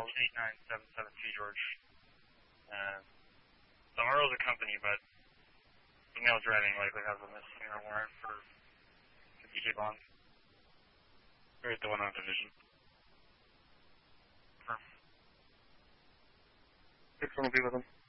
Miles 89772, George. The RO is a company, but the male driving likely has a misdemeanor warrant for DJ Bond. We're at the 1 on division. Confirm. 6 will be with him.